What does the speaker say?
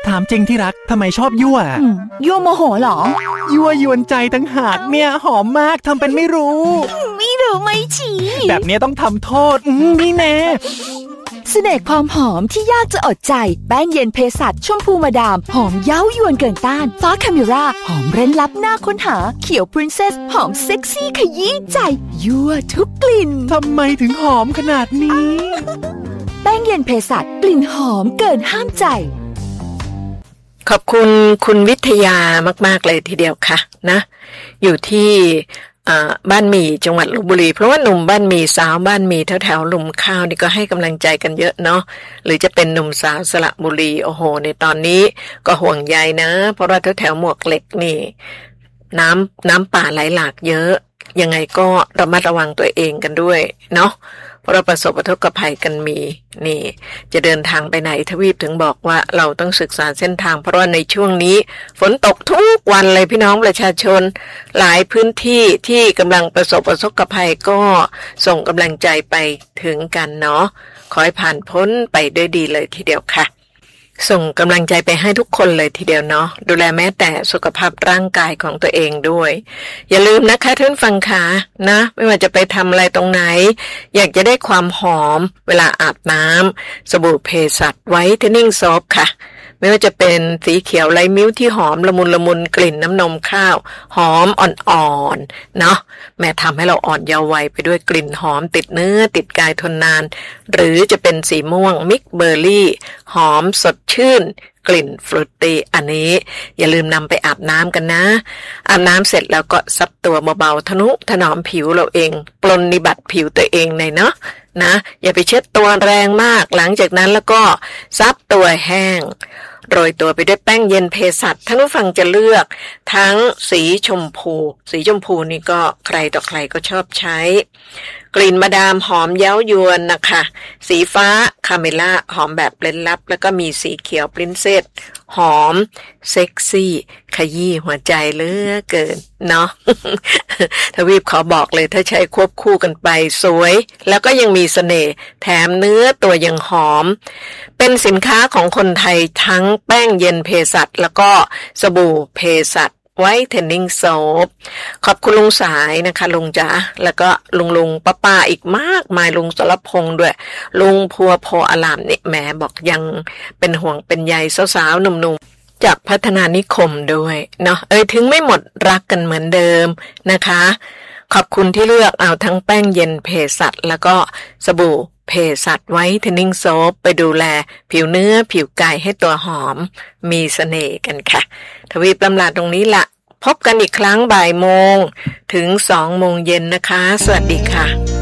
ถามจริงที่รักทำไมชอบยั่วยั่วโมโหเหรอยั่วยวนใจตั้งหากเนี่ยหอมมากทำเป็นไม่รู้ไม่รู้ไม่ชี้แบบนี้ต้องทำโทษนี่แน่เสน่ห์ความหอมที่ยากจะอดใจแป้งเย็นเภสัชชมพูมาดามหอมเย้ายวนเกินต้านฟ้าคาเมราหอมเร้นลับน่าค้นหาเขียวพรินเซสหอมเซ็กซี่ขยี้ใจยั่วทุกกลิ่นทำไมถึงหอมขนาดนี้แป้งเย็นเภสัชกลิ่นหอมเกินห้ามใจขอบคุณคุณวิทยามากๆเลยทีเดียวค่ะนะอยู่ที่บ้านหมี่จังหวัดลพบุรีเพราะว่าหนุ่มบ้านหมี่สาวบ้านหมี่แถวๆหลุมข้าวนี่ก็ให้กำลังใจกันเยอะเนาะหรือจะเป็นหนุ่มสาวสระบุรีโอ้โหในตอนนี้ก็ห่วงใยนะเพราะว่าแถวๆหมวกเหล็กนี่น้ำป่าไหลหลากเยอะยังไงก็ระมัดระวังตัวเองกันด้วยเนาะเพราะเราประสบอุทกภัยกันมีนี่จะเดินทางไปไหนทวีปถึงบอกว่าเราต้องศึกษาเส้นทางเพราะว่าในช่วงนี้ฝนตกทุกวันเลยพี่น้องประชาชนหลายพื้นที่ที่กำลังประสบอุทกภัยก็ส่งกำลังใจไปถึงกันเนาะขอให้ผ่านพ้นไปด้วยดีเลยทีเดียวค่ะส่งกำลังใจไปให้ทุกคนเลยทีเดียวเนาะดูแลแม้แต่สุขภาพร่างกายของตัวเองด้วยอย่าลืมนะคะท่านฟังค่ะนะไม่ว่าจะไปทำอะไรตรงไหนอยากจะได้ความหอมเวลาอาบน้ำสบู่เภสัชไวท์เทนนิ่งโซฟค่ะไม่ว่าจะเป็นสีเขียวไลท์มิ้วที่หอมละมุนละมุนกลิ่นน้ำนมข้าวหอมอ่อนๆเนาะแม่ทำให้เราอ่อนเยาว์วัยไปด้วยกลิ่นหอมติดเนื้อติดกายทนนานหรือจะเป็นสีม่วงมิกเบอร์รี่หอมสดชื่นกลิ่นฟรุตตี้อันนี้อย่าลืมนำไปอาบน้ำกันนะอาบน้ำเสร็จแล้วก็ซับตัวเบาๆทนุถนอมผิวเราเองปรนนิบัติผิวตัวเองหน่อยเนาะนะอย่าไปเช็ดตัวแรงมากหลังจากนั้นแล้วก็ซับตัวแห้งโรยตัวไปด้วยแป้งเย็นเภสัชท่านผู้ฟังจะเลือกทั้งสีชมพูนี่ก็ใครต่อใครก็ชอบใช้กลิ่นมาดามหอมเย้ายวนนะคะสีฟ้าคาเมล่าหอมแบบเร้นลับแล้วก็มีสีเขียวปรินเซสหอมเซ็กซี่ขยี้หัวใจเหลือเกินเนาะ ทวีปขอบอกเลยถ้าใช้ควบคู่กันไปสวยแล้วก็ยังมีเสน่ห์แถมเนื้อตัวยังหอมเป็นสินค้าของคนไทยทั้งแป้งเย็นเภสัชแล้วก็สบู่เภสัชไวท์เทนนิ่งโซฟขอบคุณลุงสายนะคะลุงจ๋าแล้วก็ลุงป้าอีกมากมายลุงสรพงษ์ด้วยลุงพัวโพอารามนี่แหมบอกยังเป็นห่วงเป็นใยสาวๆหนุ่มๆจากพัฒนานิคมด้วยเนาะถึงไม่หมดรักกันเหมือนเดิมนะคะขอบคุณที่เลือกเอาทั้งแป้งเย็นเภสัชแล้วก็สบู่เภสัชไวท์เทนนิ่งโซฟไปดูแลผิวเนื้อผิวกายให้ตัวหอมมีเสน่ห์กันค่ะทวีปลำลาตรงนี้ละพบกันอีกครั้งบ่ายโมงถึง2 โมงเย็นนะคะสวัสดีค่ะ